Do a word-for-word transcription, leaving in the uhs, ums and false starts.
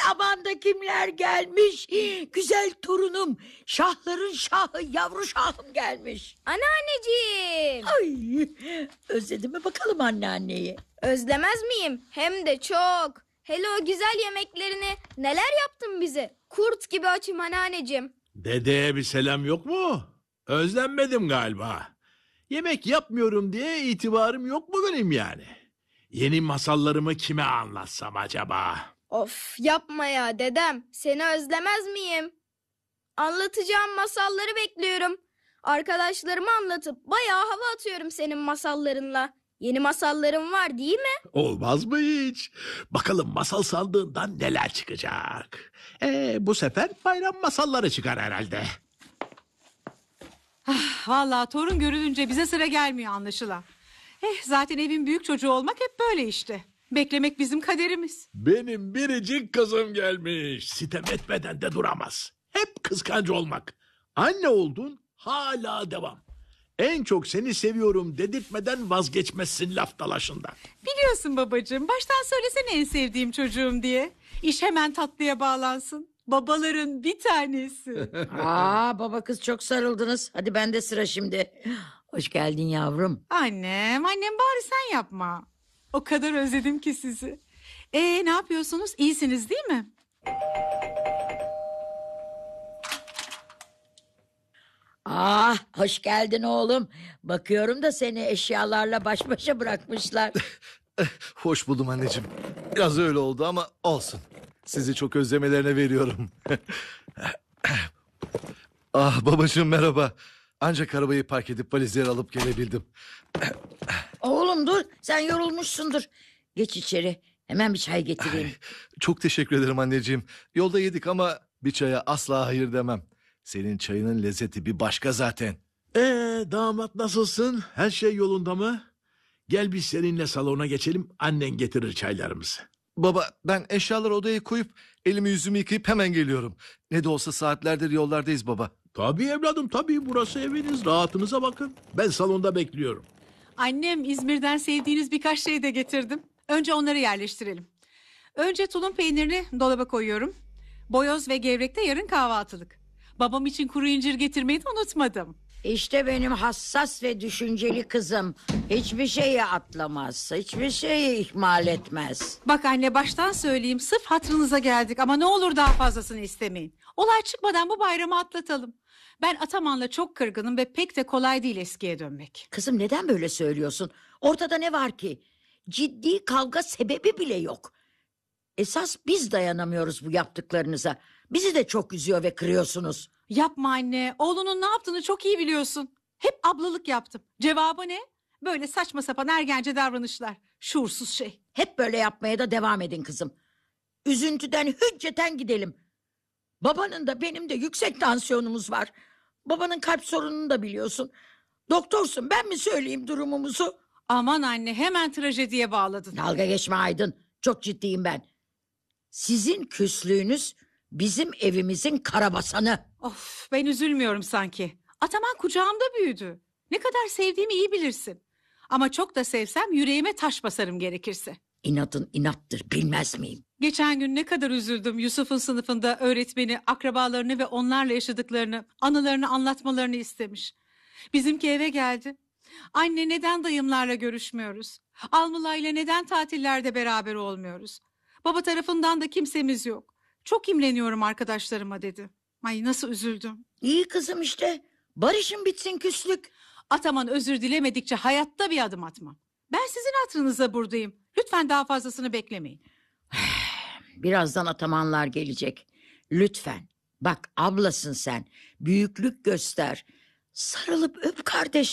aman da kimler gelmiş. Güzel torunum, şahların şahı, yavru şahım gelmiş. Anneanneciğim. Ay, özledin mi bakalım anneanneyi? Özlemez miyim? Hem de çok. Hele o güzel yemeklerini neler yaptın bize. Kurt gibi açım anneanneciğim. Dedeye bir selam yok mu? Özlenmedim galiba. Yemek yapmıyorum diye itibarım yok mu benim yani? Yeni masallarımı kime anlatsam acaba? Of yapma ya dedem. Seni özlemez miyim? Anlatacağım masalları bekliyorum. Arkadaşlarıma anlatıp bayağı hava atıyorum senin masallarınla. Yeni masallarım var değil mi? Olmaz mı hiç? Bakalım masal sandığından neler çıkacak? Ee, bu sefer bayram masalları çıkar herhalde. Ah, vallahi torun görülünce bize sıra gelmiyor anlaşılan. Eh, zaten evin büyük çocuğu olmak hep böyle işte. Beklemek bizim kaderimiz. Benim biricik kızım gelmiş. Sitem etmeden de duramaz. Hep kıskancı olmak. Anne oldun, hala devam. En çok seni seviyorum dedirtmeden vazgeçmezsin laf dalaşından. Biliyorsun babacığım, baştan söylesene en sevdiğim çocuğum diye. İş hemen tatlıya bağlansın. Babaların bir tanesi. Aa, baba kız çok sarıldınız. Hadi bende sıra şimdi. Hoş geldin yavrum. Annem, annem bari sen yapma. O kadar özledim ki sizi. Ee, ne yapıyorsunuz? İyisiniz değil mi? Ah, hoş geldin oğlum. Bakıyorum da seni eşyalarla baş başa bırakmışlar. Hoş buldum anneciğim. Biraz öyle oldu ama olsun. Sizi çok özlemelerine veriyorum. Ah babacığım merhaba. Ancak arabayı park edip valizleri alıp gelebildim. Oğlum dur, sen yorulmuşsundur. Geç içeri, hemen bir çay getireyim. Ay, çok teşekkür ederim anneciğim. Yolda yedik ama bir çaya asla hayır demem. Senin çayının lezzeti bir başka zaten. Ee, damat nasılsın? Her şey yolunda mı? Gel biz seninle salona geçelim. Annen getirir çaylarımızı. Baba ben eşyaları odaya koyup elimi yüzümü yıkayıp hemen geliyorum. Ne de olsa saatlerdir yollardayız baba. Tabii evladım tabii, burası eviniz. Rahatınıza bakın. Ben salonda bekliyorum. Annem İzmir'den sevdiğiniz birkaç şey de getirdim. Önce onları yerleştirelim. Önce tulum peynirini dolaba koyuyorum. Boyoz ve gevrek de yarın kahvaltılık. Babam için kuru incir getirmeyi de unutmadım. İşte benim hassas ve düşünceli kızım. Hiçbir şeyi atlamaz, hiçbir şeyi ihmal etmez. Bak anne baştan söyleyeyim, sırf hatırınıza geldik ama ne olur daha fazlasını istemeyin. Olay çıkmadan bu bayramı atlatalım. Ben Ataman'la çok kırgınım ve pek de kolay değil eskiye dönmek. Kızım neden böyle söylüyorsun? Ortada ne var ki? Ciddi kavga sebebi bile yok. Esas biz dayanamıyoruz bu yaptıklarınıza. Bizi de çok üzüyor ve kırıyorsunuz. Yapma anne, oğlunun ne yaptığını çok iyi biliyorsun. Hep ablalık yaptım. Cevabı ne? Böyle saçma sapan ergence davranışlar. Şuursuz şey. Hep böyle yapmaya da devam edin kızım. Üzüntüden hücceten gidelim. Babanın da benim de yüksek tansiyonumuz var. Babanın kalp sorununu da biliyorsun. Doktorsun, ben mi söyleyeyim durumumuzu? Aman anne, hemen trajediye bağladın. Dalga geçme Aydın. Çok ciddiyim ben. Sizin küslüğünüz bizim evimizin karabasanı. Of, ben üzülmüyorum sanki. Ataman kucağımda büyüdü. Ne kadar sevdiğimi iyi bilirsin. Ama çok da sevsem yüreğime taş basarım gerekirse. İnadın inattır, bilmez miyim? Geçen gün ne kadar üzüldüm. Yusuf'un sınıfında öğretmeni akrabalarını ve onlarla yaşadıklarını, anılarını anlatmalarını istemiş. Bizimki eve geldi. Anne neden dayımlarla görüşmüyoruz? Almula ile neden tatillerde beraber olmuyoruz? Baba tarafından da kimsemiz yok. Çok imreniyorum arkadaşlarıma dedi. Ay nasıl üzüldüm. İyi kızım işte. Barışın bitsin küslük. Ataman özür dilemedikçe hayatta bir adım atmam. Ben sizin hatırınıza buradayım. Lütfen daha fazlasını beklemeyin. Birazdan atamanlar gelecek. Lütfen. Bak ablasın sen. Büyüklük göster. Sarılıp öp kardeş.